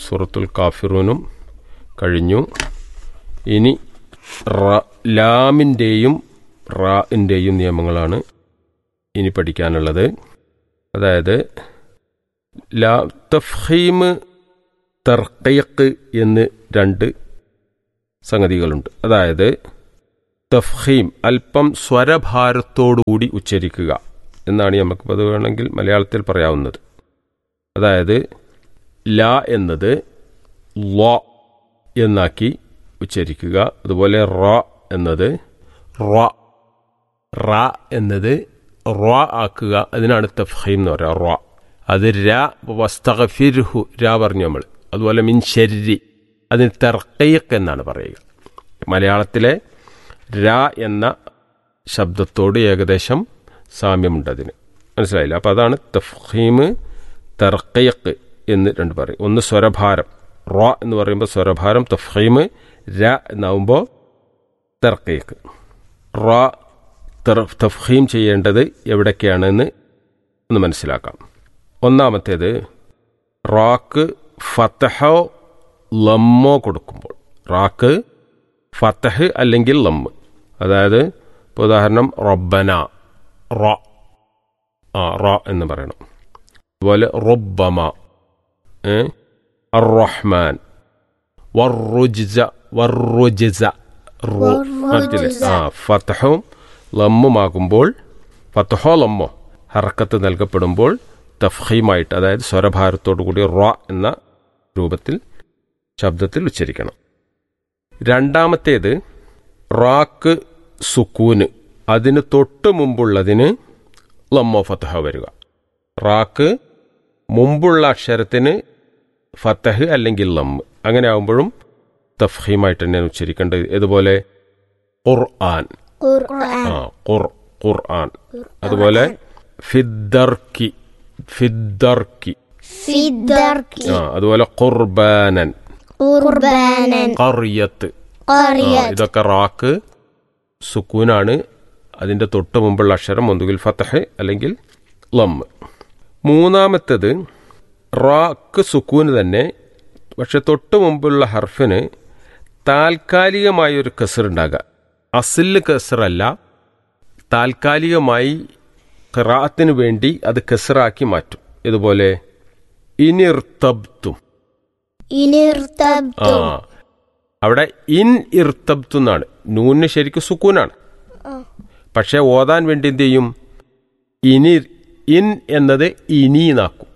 സൂറത്തുൽ കാഫിറൂനും കഴിഞ്ഞു. ഇനി ലാമിൻ്റെയും റാഇൻ്റെയും നിയമങ്ങളാണ് ഇനി പഠിക്കാനുള്ളത്. അതായത് തഫ്ഖീം, തർഖീഖ് എന്ന് രണ്ട് സംഗതികളുണ്ട്. അതായത് തഫ്ഖീം അല്പം സ്വരഭാരത്തോടുകൂടി ഉച്ചരിക്കുക എന്നാണ് നമുക്ക് പൊതുവേണമെങ്കിൽ മലയാളത്തിൽ പറയാവുന്നത്. അതായത് ല എന്നത് ല എന്നാക്കി ഉച്ചരിക്കുക. അതുപോലെ റ എന്നത് റ, റ എന്നത് റ ആക്കുക. അതിനാണ് തഫ്ഖീം എന്ന് പറയുക. റ അത് ര, വസ്തഗ്ഫിർഹു ര പറഞ്ഞു നമ്മൾ. അതുപോലെ മിൻ ശർരി അതിന് തർഖീഖ് എന്നാണ് പറയുക. മലയാളത്തിലെ ര എന്ന ശബ്ദത്തോട് ഏകദേശം സാമ്യമുണ്ട്. അതിന് മനസ്സിലായില്ല. അപ്പോൾ അതാണ് തഫ്ഖീം, തർഖീഖ് എന്ന് രണ്ട് പറയും. ഒന്ന് സ്വരഭാരം, റ എന്ന് പറയുമ്പോൾ സ്വരഭാരം, തഫ്ഖീം ര എന്നാവുമ്പോൾ തർഖീഖ്. റ തഫ്ഖീം ചെയ്യേണ്ടത് എവിടൊക്കെയാണെന്ന് ഒന്ന് മനസ്സിലാക്കാം. ഒന്നാമത്തേത് റാക്ക് ഫതഹോ ലമ്മോ കൊടുക്കുമ്പോൾ, റാക്ക് ഫതഹ് അല്ലെങ്കിൽ ലമ്മ്. അതായത് ഇപ്പോൾ ഉദാഹരണം റബ്ബന, റ റ എന്ന് പറയണം. അതുപോലെ റബ്ബമ, അർറഹ്മാൻ, വർറുജ്സ, വർറുജ്സ ഫതഹും ലമ്മുമാകുമ്പോൾ, ഫതഹോ ലമ്മോ ഹർക്കത്ത് നൽകപ്പെടുമ്പോൾ തഫ്ഖീമായിട്ട്, അതായത് സ്വരഭാരത്തോടു കൂടി റ എന്ന രൂപത്തിൽ ശബ്ദത്തിൽ ഉച്ചരിക്കണം. രണ്ടാമത്തേത് റാക്ക് സുക്കൂന്, അതിന് തൊട്ട് മുമ്പുള്ളതിന് ലമ്മോ ഫതഹ വരിക. റാക്ക് മുമ്പുള്ള അക്ഷരത്തിന് ഫതഹ് അല്ലെങ്കിൽ ലമ്മ്, അങ്ങനെ ആകുമ്പോഴും തഫ്ഖീമായിട്ട് തന്നെയാണ് ഉച്ചരിക്കേണ്ടത്. ഇതുപോലെ ഖുർആൻ, ഖുർആൻ. അതുപോലെ ഫിദ്ദർക്കി, ഫിദ്ദർക്കി. അതുപോലെ ഖുർബാനൻ, ഖറിയത്ത്. ഇതൊക്കെ റാക്ക് സുക്കൂനാണ്. അതിൻ്റെ തൊട്ട് മുമ്പുള്ള അക്ഷരം ഒന്നുകിൽ ഫതഹ് അല്ലെങ്കിൽ ലമ്മ്. മൂന്നാമത്തേത് റാക്ക് സുക്കൂന് തന്നെ, പക്ഷെ തൊട്ട് മുമ്പുള്ള ഹർഫിന് താൽക്കാലികമായൊരു കസറുണ്ടാകുക. അസില് കസറല്ല, താൽക്കാലികമായി ഖിറാഅത്തിന് വേണ്ടി അത് കസറാക്കി മാറ്റും. ഇതുപോലെ ഇനിർതബ്തും, അവിടെ ഇൻ ഇർതബ്തു എന്നാണ്. നൂന് ശരിക്കും സുക്കൂനാണ്. പക്ഷെ ഓതാൻ വേണ്ടി എന്ത് ചെയ്യും? ഇൻ എന്നത് ഇനീന്നാക്കും.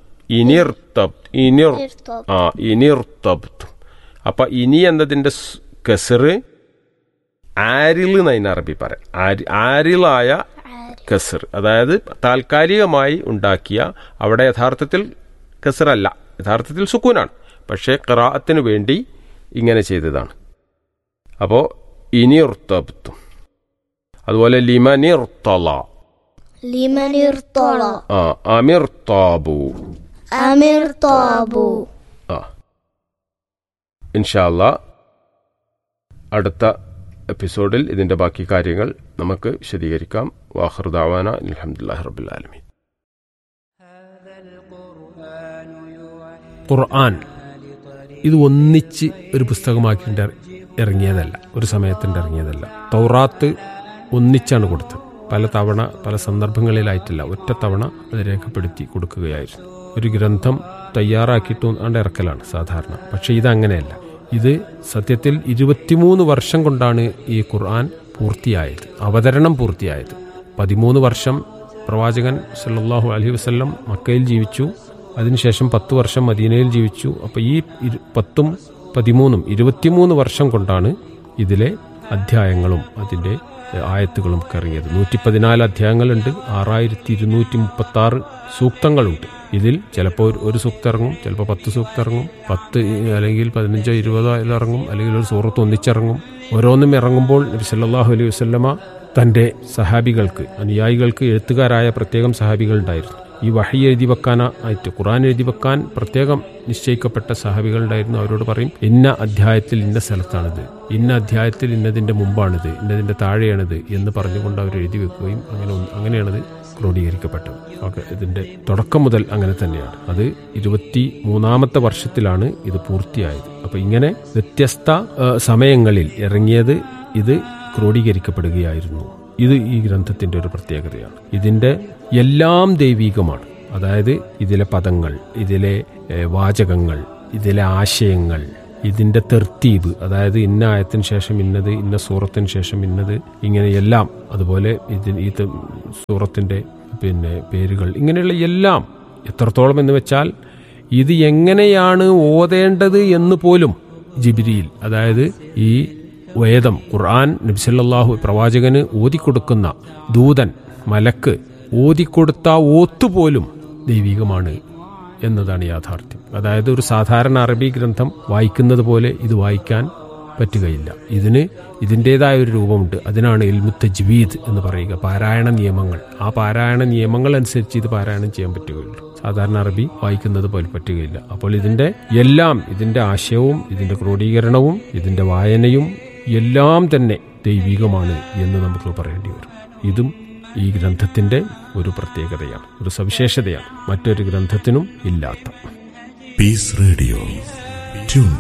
ഇനിർതബ്തു. അപ്പൊ ഇനി എന്നതിന്റെ കസറ് ആരിൽ എന്നതിന് അറബി പറയാം. ആരിലായ കസർ, അതായത് താൽക്കാലികമായി ഉണ്ടാക്കിയ, അവിടെ യഥാർത്ഥത്തിൽ കസറല്ല, യഥാർത്ഥത്തിൽ സുക്കൂനാണ്. പക്ഷേ ഖിറാഅത്തിന് വേണ്ടി ഇങ്ങനെ ചെയ്തതാണ്. അപ്പോൾ ഇനിർതബ്തു. അതുപോലെ ലിമനിർതള, അമിർതാബു. ഇൻഷാ അല്ലാഹ് അടുത്ത എപ്പിസോഡിൽ ഇതിന്റെ ബാക്കി കാര്യങ്ങൾ നമുക്ക് വിശദീകരിക്കാം. വാഖിറു ദഅവാന അൽഹംദുലില്ലാഹി റബ്ബിൽ ആലമീൻ. ഖുർആൻ ഇത് ഒന്നിച്ച് ഒരു പുസ്തകമാക്കി ഇറങ്ങിയതല്ല, ഒരു സമയത്തിൻ്റെ ഇറങ്ങിയതല്ല. തൗറാത്ത് ഒന്നിച്ചാണ് കൊടുത്തത്. പല തവണ പല സന്ദർഭങ്ങളിലായിട്ടില്ല, ഒറ്റ തവണ അത് രേഖപ്പെടുത്തി കൊടുക്കുകയായിരുന്നു. ഒരു ഗ്രന്ഥം തയ്യാറാക്കിയിട്ട് ആണ്ട് ഇറക്കലാണ് സാധാരണ. പക്ഷേ ഇതങ്ങനെയല്ല. ഇത് സത്യത്തിൽ 23 വർഷം കൊണ്ടാണ് ഈ ഖുർആൻ പൂർത്തിയായത്, അവതരണം പൂർത്തിയായത്. 13 വർഷം പ്രവാചകൻ സല്ലല്ലാഹു അലൈഹി വസല്ലം മക്കയിൽ ജീവിച്ചു. അതിനുശേഷം 10 വർഷം മദീനയിൽ ജീവിച്ചു. അപ്പോൾ ഈ 10ഉം 13ഉം 23 വർഷം കൊണ്ടാണ് ഇതിലെ അധ്യായങ്ങളും അതിൻ്റെ ആയത്തുകളും ഒക്കെ ഇറങ്ങിയത്. 114 അധ്യായങ്ങളുണ്ട്, 6236 സൂക്തങ്ങളുണ്ട്. ഇതിൽ ചിലപ്പോൾ ഒരു സൂക്തം ഇറങ്ങും, ചിലപ്പോൾ 10 സൂക്തം ഇറങ്ങും, 10 അല്ലെങ്കിൽ 15 20 ഇറങ്ങും, അല്ലെങ്കിൽ ഒരു സൂറത്ത് ഒന്നിച്ചിറങ്ങും. ഓരോന്നും ഇറങ്ങുമ്പോൾ നബി സല്ലല്ലാഹു അലൈഹി വസല്ലമ തൻ്റെ സഹാബികൾക്ക്, അനുയായികൾക്ക് എഴുത്തുകാരായ പ്രത്യേകം സഹാബികളുണ്ടായിരുന്നു. ഈ വഹി എഴുതി വെക്കാനായിട്ട്, ഖുർആൻ എഴുതി വെക്കാൻ പ്രത്യേകം നിശ്ചയിക്കപ്പെട്ട സഹാബികളുണ്ടായിരുന്നു. അവരോട് പറയും, ഇന്ന അധ്യായത്തിൽ ഇന്ന സ്ഥലത്താണിത്, ഇന്ന അധ്യായത്തിൽ ഇന്നതിൻ്റെ മുമ്പാണിത്, ഇന്നതിൻ്റെ താഴെയാണിത് എന്ന് പറഞ്ഞുകൊണ്ട് അവർ എഴുതി വെക്കുകയും അങ്ങനെയാണത് ക്രോഡീകരിക്കപ്പെട്ടത്. ഓക്കെ, ഇതിന്റെ തുടക്കം മുതൽ അങ്ങനെ തന്നെയാണ്. അത് 23-ാമത്തെ വർഷത്തിലാണ് ഇത് പൂർത്തിയായത്. അപ്പൊ ഇങ്ങനെ വ്യത്യസ്ത സമയങ്ങളിൽ ഇറങ്ങിയത് ഇത് ക്രോഡീകരിക്കപ്പെടുകയായിരുന്നു. ഇത് ഈ ഗ്രന്ഥത്തിന്റെ ഒരു പ്രത്യേകതയാണ്. ഇതിന്റെ എല്ലാം ദൈവീകമാണ്. അതായത് ഇതിലെ പദങ്ങൾ, ഇതിലെ വാചകങ്ങൾ, ഇതിലെ ആശയങ്ങൾ, ഇതിന്റെ തെർത്തീബ്, അതായത് ഇന്ന ആയത്തിന് ശേഷം ഇന്നത്, ഇന്ന സൂറത്തിന് ശേഷം ഇന്നത്, ഇങ്ങനെയെല്ലാം, അതുപോലെ ഈ സൂറത്തിന്റെ പേരുകൾ, ഇങ്ങനെയുള്ള എല്ലാം എത്രത്തോളം എന്ന് വെച്ചാൽ ഇത് എങ്ങനെയാണ് ഓതേണ്ടത് എന്ന് പോലും ജിബ്രീൽ, അതായത് ഈ വേദം ഖുർആൻ നബി സല്ലല്ലാഹു പ്രവാചകന് ഓതിക്കൊടുക്കുന്ന ദൂതൻ മലക്ക് ഓതിക്കൊടുത്ത ഓത്തുപോലും ദൈവികമാണ് എന്നതാണ് യാഥാർത്ഥ്യം. അതായത് ഒരു സാധാരണ അറബി ഗ്രന്ഥം വായിക്കുന്നത് പോലെ ഇത് വായിക്കാൻ പറ്റുകയില്ല. ഇതിൻ്റെതായ ഒരു രൂപമുണ്ട്. അതിനാണ് ഇൽമു തജ്വീദ് എന്ന് പറയുക, പാരായണ നിയമങ്ങൾ. ആ പാരായണ നിയമങ്ങൾ അനുസരിച്ച് ഇത് പാരായണം ചെയ്യാൻ പറ്റുകയുള്ളൂ. സാധാരണ അറബി വായിക്കുന്നത് പോലെ പറ്റുകയില്ല. അപ്പോൾ ഇതിന്റെ ആശയവും ഇതിന്റെ ക്രോഡീകരണവും ഇതിന്റെ വായനയും എല്ലാം തന്നെ ദൈവികമാണ് എന്ന് നമുക്ക് പറയേണ്ടി വരും. ഇതും ഈ ഗ്രന്ഥത്തിന്റെ ഒരു പ്രത്യേകതയാണ്, ഒരു സവിശേഷതയാണ്, മറ്റൊരു ഗ്രന്ഥത്തിനും ഇല്ലാത്ത. Piece radio tune